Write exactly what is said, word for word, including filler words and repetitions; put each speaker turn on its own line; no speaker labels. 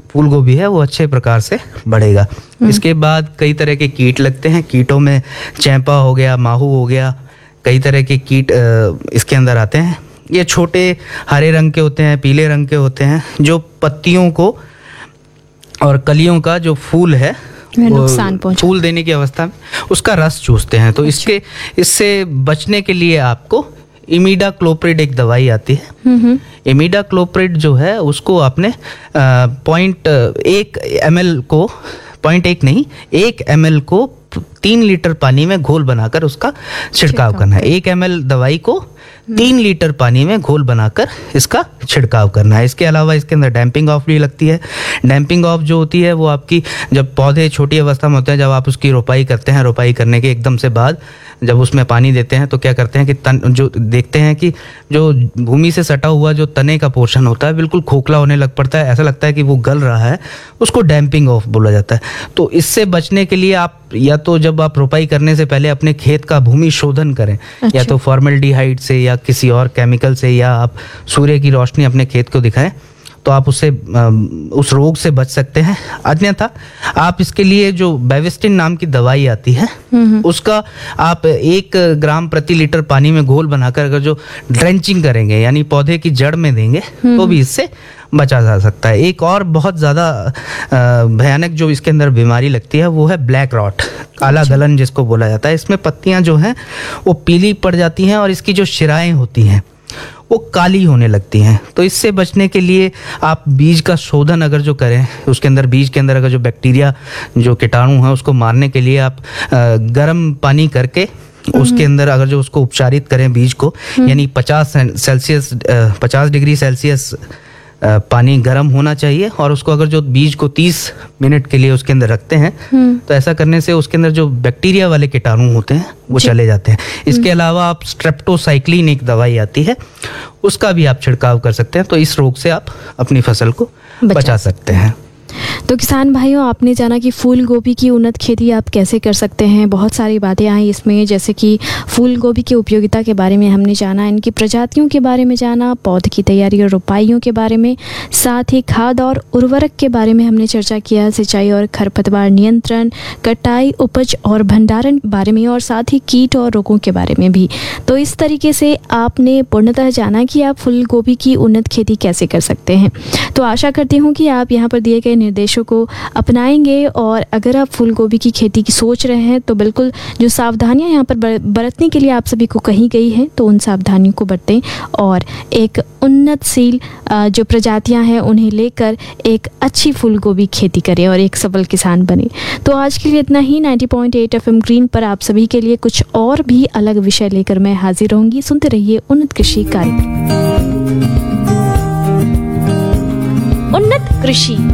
फूल गोभी है वो अच्छे प्रकार से बढ़ेगा। इसके बाद कई तरह के कीट लगते हैं। कीटों में चैंपा हो गया, माहू हो गया, कई तरह के कीट इसके अंदर आते हैं। ये छोटे हरे रंग के होते हैं, पीले रंग के होते हैं, जो पत्तियों को और कलियों का जो फूल है
नुकसान
फूल देने की अवस्था में उसका रस चूसते हैं। तो इसके इससे बचने के लिए आपको इमिडाक्लोप्रिड एक दवाई आती है। इमिडाक्लोप्रिड जो है उसको आपने पॉइंट एक एम एल को पॉइंट एक नहीं एक एम एल को तीन लीटर पानी में घोल बनाकर उसका छिड़काव करना है। एक एम एल दवाई को तीन लीटर पानी में घोल बनाकर इसका छिड़काव करना है। इसके अलावा इसके अंदर डैम्पिंग ऑफ भी लगती है। डैम्पिंग ऑफ जो होती है वो आपकी जब पौधे छोटी अवस्था में होते हैं, जब आप उसकी रोपाई करते हैं, रोपाई करने के एकदम से बाद जब उसमें पानी देते हैं तो क्या करते हैं कि तन जो देखते हैं कि जो भूमि से सटा हुआ जो तने का पोर्शन होता है बिल्कुल खोखला होने लग पड़ता है, ऐसा लगता है कि वो गल रहा है, उसको डैम्पिंग ऑफ बोला जाता है। तो इससे बचने के लिए आप या तो जब आप रोपाई करने से पहले अपने खेत का भूमि शोधन करें। अच्छा। या तो फॉर्मल्डिहाइड से या किसी और केमिकल से, या आप सूर्य की रोशनी अपने खेत को दिखाएं तो आप उससे उस रोग से बच सकते हैं। अन्यथा आप इसके लिए जो बेविस्टिन नाम की दवाई आती है उसका आप एक ग्राम प्रति लीटर पानी में घोल बनाकर अगर जो ड्रेंचिंग करेंगे यानी पौधे की जड़ में देंगे तो भी इससे बचा जा सकता है। एक और बहुत ज़्यादा भयानक जो इसके अंदर बीमारी लगती है वो है ब्लैक रॉट, काला गलन जिसको बोला जाता है। इसमें पत्तियां जो हैं वो पीली पड़ जाती हैं और इसकी जो शिराएं होती हैं वो काली होने लगती हैं। तो इससे बचने के लिए आप बीज का शोधन अगर जो करें, उसके अंदर बीज के अंदर अगर जो बैक्टीरिया जो कीटाणु हैं उसको मारने के लिए आप गर्म पानी करके उसके अंदर अगर जो उसको उपचारित करें बीज को, यानी पचास सेल्सियस पचास डिग्री सेल्सियस पानी गर्म होना चाहिए और उसको अगर जो बीज को तीस मिनट के लिए उसके अंदर रखते हैं तो ऐसा करने से उसके अंदर जो बैक्टीरिया वाले कीटाणु होते हैं वो चले जाते हैं। इसके अलावा आप स्ट्रेप्टोसाइक्लिन एक दवाई आती है उसका भी आप छिड़काव कर सकते हैं। तो इस रोग से आप अपनी फसल को बचा सकते हैं।
तो किसान भाइयों, आपने जाना कि फूल गोभी की उन्नत खेती आप कैसे कर सकते हैं। बहुत सारी बातें आई इसमें, जैसे कि फूल गोभी की उपयोगिता के बारे में हमने जाना, इनकी प्रजातियों के बारे में जाना, पौध की तैयारी और रोपाइयों के बारे में, साथ ही खाद और उर्वरक के बारे में हमने चर्चा किया, सिंचाई और खरपतवार नियंत्रण, कटाई, उपज और भंडारण बारे में, और साथ ही कीट और रोगों के बारे में भी। तो इस तरीके से आपने पूर्णतः जाना कि आप फूल गोभी की उन्नत खेती कैसे कर सकते हैं। तो आशा करती हूँ कि आप यहाँ पर दिए गए निर्देशों को अपनाएंगे, और अगर आप फूल गोभी की खेती की सोच रहे हैं तो बिल्कुल जो सावधानियां यहाँ पर बरतने के लिए आप सभी को कही गई हैं तो उन सावधानियों को बरतें और एक उन्नतशील जो प्रजातियां हैं उन्हें लेकर एक अच्छी फूल गोभी खेती करें और एक सफल किसान बने। तो आज के लिए इतना ही। नब्बे पॉइंट आठ एफ एम ग्रीन पर आप सभी के लिए कुछ और भी अलग विषय लेकर मैं हाजिर रहूंगी। सुनते रहिए उन्नत कृषि कार्यक्रम। उन्नत कृषि